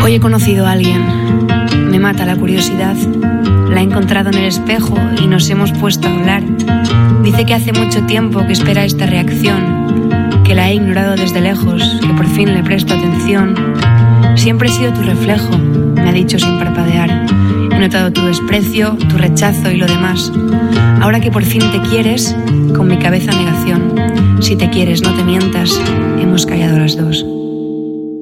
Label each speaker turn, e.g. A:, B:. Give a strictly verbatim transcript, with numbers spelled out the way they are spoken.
A: Hoy he conocido a alguien. Me mata la curiosidad. La he encontrado en el espejo y nos hemos puesto a hablar. Dice que hace mucho tiempo que espera esta reacción, que la he ignorado desde lejos, que por fin le presto atención. Siempre he sido tu reflejo, me ha dicho sin parpadear. He notado tu desprecio, tu rechazo y lo demás. Ahora que por fin te quieres, con mi cabeza negación. Si te quieres, no te mientas, hemos callado las dos.